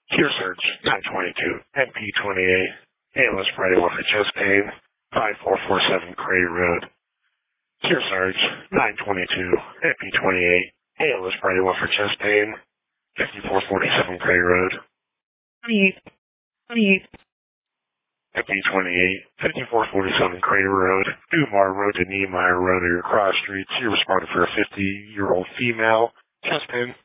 Tier search 922 MP28 ALS for anyone for chest pain 5447 Cray Road. Tier search 922 MP28 ALS for anyone for chest pain 5447 Cray Road. 28 MP28 5447 Cray Road, Dumar Road to Niemeyer Road, or your cross streets. You're responding for a 50-year-old female chest pain.